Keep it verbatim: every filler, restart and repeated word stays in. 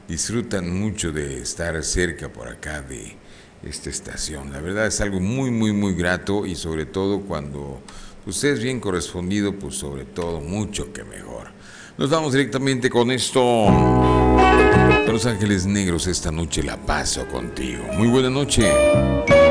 disfrutan mucho de estar cerca por acá de esta estación. La verdad es algo muy, muy, muy grato y sobre todo cuando usted es bien correspondido, pues sobre todo mucho que mejor. Nos vamos directamente con esto. Los Ángeles Negros, esta noche la paso contigo. Muy buena noche.